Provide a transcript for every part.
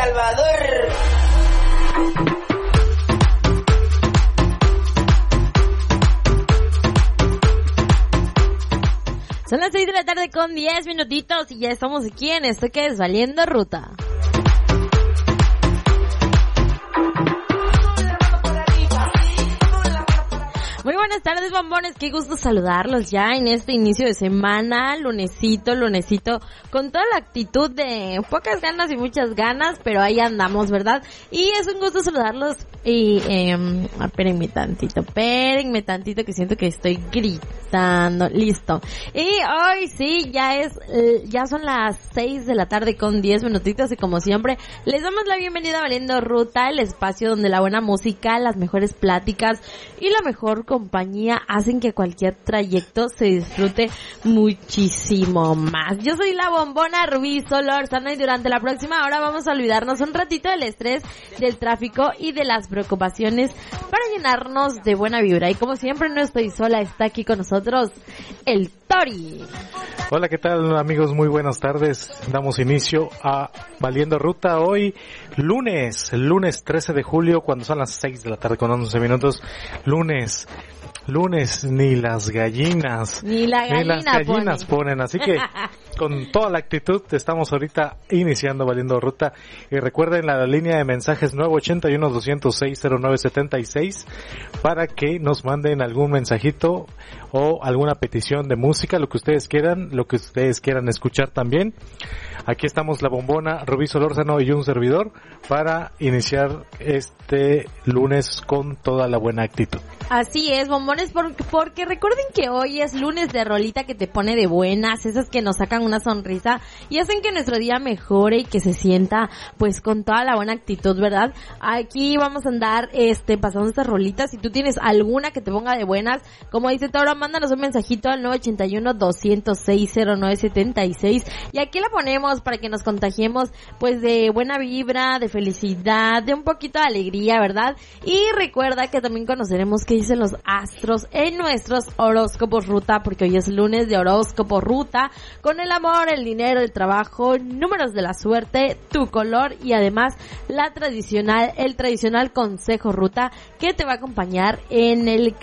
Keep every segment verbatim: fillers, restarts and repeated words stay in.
Salvador. Son las seis de la tarde con diez minutitos y ya estamos aquí en esto que es Valiendo Ruta. Muy buenas tardes, bombones, qué gusto saludarlos ya en este inicio de semana, lunesito, lunesito, con toda la actitud de pocas ganas y muchas ganas, pero ahí andamos, ¿verdad? Y es un gusto saludarlos y, eh, espérenme tantito, espérenme tantito que siento que estoy gritando, listo. Y hoy sí, ya es, ya son las seis de la tarde con diez minutitos y como siempre, les damos la bienvenida a Valiendo Ruta, el espacio donde la buena música, las mejores pláticas y la mejor compañía hacen que cualquier trayecto se disfrute muchísimo más. Yo soy la bombona Rubí Solórzano y durante la próxima hora vamos a olvidarnos un ratito del estrés, del tráfico y de las preocupaciones para llenarnos de buena vibra. Y como siempre no estoy sola, está aquí con nosotros el Tori. Hola, ¿qué tal amigos? Muy buenas tardes. Damos inicio a Valiendo Ruta hoy, lunes, lunes trece de julio, cuando son las seis de la tarde con once minutos. Lunes, lunes, ni las gallinas, ni, la gallina ni las gallinas pone. ponen, así que con toda la actitud estamos ahorita iniciando Valiendo Ruta. Y recuerden la línea de mensajes nueve ochenta y uno, doscientos seis, cero nueve setenta y seis para que nos manden algún mensajito o alguna petición de música, lo que ustedes quieran, lo que ustedes quieran escuchar también. Aquí estamos la bombona Rubí Solórzano y un servidor para iniciar este lunes con toda la buena actitud. Así es, bombones, porque, porque recuerden que hoy es lunes de rolita que te pone de buenas, esas que nos sacan una sonrisa y hacen que nuestro día mejore y que se sienta pues con toda la buena actitud, ¿verdad? Aquí vamos a andar este pasando estas rolitas. Si tú tienes alguna que te ponga de buenas, como dice Tauro, mándanos un mensajito al nueve ochenta y uno, doscientos seis, cero nueve setenta y seis y aquí la ponemos para que nos contagiemos pues de buena vibra, de felicidad, de un poquito de alegría, ¿verdad? Y recuerda que también conoceremos qué dicen los astros en nuestros horóscopos ruta, porque hoy es lunes de horóscopo ruta, con el amor, el dinero, el trabajo, números de la suerte, tu color y además la tradicional, el tradicional consejo ruta que te va a acompañar en el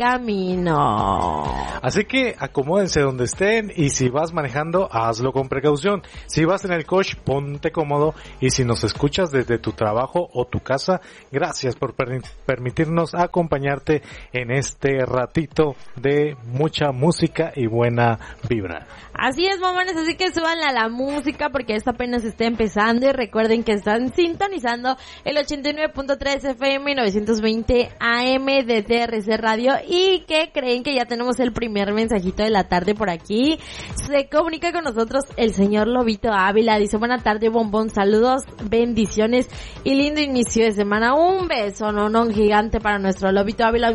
camino. Así que acomódense donde estén y si vas manejando, hazlo con precaución. Si vas en el coche, ponte cómodo y si nos escuchas desde tu trabajo o tu casa, gracias por per- permitirnos acompañarte en este ratito de mucha música y buena vibra. Así es, mamones, así que súbanle a la música porque esto apenas está empezando y recuerden que están sintonizando el ochenta y nueve punto tres F M y novecientos veinte A M de T R C Radio y que creen que ya tenemos el primer mensajito de la tarde por aquí. Se comunica con nosotros el señor Lobito Ávila, dice buena tarde bombón, saludos, bendiciones y lindo inicio de semana. Un beso, no, no, un gigante para nuestro Lobito Ávila,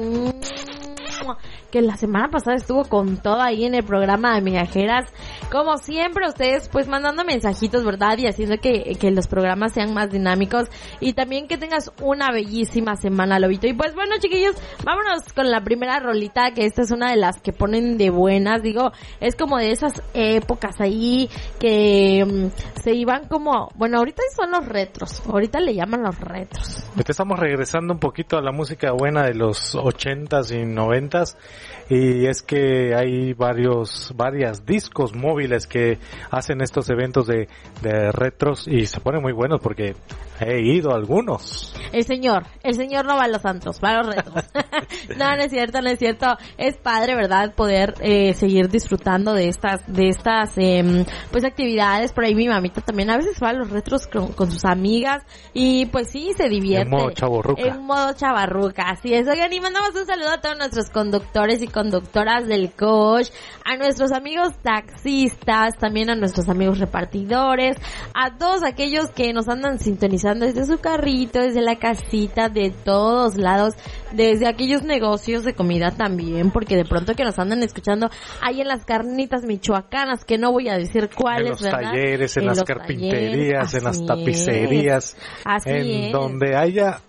que la semana pasada estuvo con todo ahí en el programa de Migajeras. Como siempre, ustedes pues mandando mensajitos, ¿verdad? Y haciendo que, que los programas sean más dinámicos. Y también que tengas una bellísima semana, Lobito. Y pues bueno, chiquillos, vámonos con la primera rolita, que esta es una de las que ponen de buenas. Digo, es como de esas épocas ahí que um, se iban como... Bueno, ahorita son los retros. Ahorita le llaman los retros. Ahorita estamos regresando un poquito a la música buena de los ochentas y noventas. Y es que hay varios, varias discos móviles que hacen estos eventos de, de retros y se ponen muy buenos porque he ido a algunos. El señor, el señor no va a los santos, va a los retros. No, no es cierto, no es cierto. Es padre, ¿verdad? Poder eh, seguir disfrutando de estas, de estas, eh, pues actividades. Por ahí mi mamita también a veces va a los retros con, con sus amigas y pues sí, se divierte. En modo chavarruca. En modo chavarruca, así es. Oigan, y mandamos un saludo a todos nuestros conductores y conductoras del coach, a nuestros amigos taxistas, también a nuestros amigos repartidores, a todos aquellos que nos andan sintonizando desde su carrito, desde la casita, de todos lados, desde aquellos negocios de comida también, porque de pronto que nos andan escuchando ahí en las carnitas michoacanas, que no voy a decir cuáles, en los ¿verdad? talleres, en, en las carpinterías, talleres, en las tapicerías, así en es. donde haya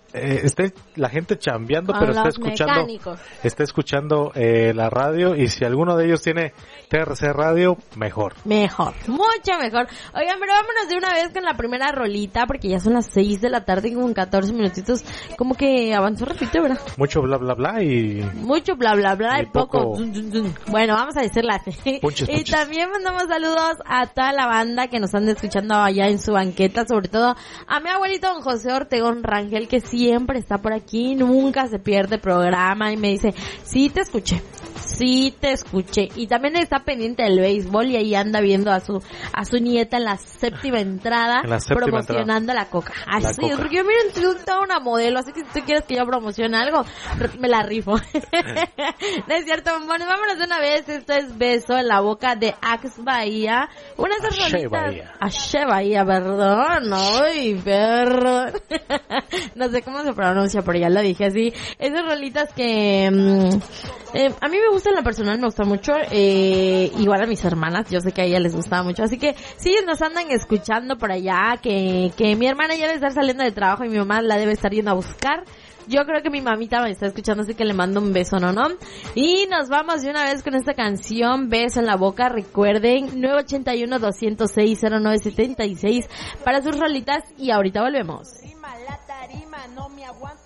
eh, esté la gente chambeando, Con pero está los escuchando, mecánicos. está escuchando eh, la radio, y si alguno de ellos tiene T R C Radio, mejor. Mejor, mucho mejor. Oigan, pero vámonos de una vez con la primera rolita, porque ya son las seis de la tarde con catorce minutitos. Como que avanzó rapidito, ¿verdad? Mucho bla bla bla y... Mucho bla bla bla y, Y poco. poco- Dun, dun, dun. Bueno, vamos a decirla así. Punches, Y punches. también mandamos saludos a toda la banda que nos anda escuchando allá en su banqueta, sobre todo a mi abuelito don José Ortegón Rangel, que siempre está por aquí, nunca se pierde programa y me dice, sí te escuché. Sí te escuché. Y también está pendiente del béisbol y ahí anda viendo a su a su nieta en la séptima entrada, En la séptima promocionando la coca. Así La es, coca. porque yo miro en toda una modelo, así que si tú quieres que yo promocione algo, r- me la rifo. No es cierto, bueno, vámonos de una vez. Esto es Beso en la boca de Axe Bahía. Una de esas Ashe rolitas. Bahía. Ashe Bahía, perdón. Ay, perdón. No sé cómo se pronuncia, pero ya lo dije así. Esas rolitas que mm, eh, a mí me gustan, en la personal me gusta mucho, eh, igual a mis hermanas, yo sé que a ellas les gustaba mucho, así que sí, nos andan escuchando por allá, que, que mi hermana ya debe estar saliendo de trabajo y mi mamá la debe estar yendo a buscar. Yo creo que mi mamita me está escuchando, así que le mando un beso, ¿no? ¿no? Y nos vamos de una vez con esta canción, Beso en la boca. Recuerden, nueve ochenta y uno, doscientos seis, cero nueve setenta y seis para sus rolitas, y ahorita volvemos. La tarima no me aguanta.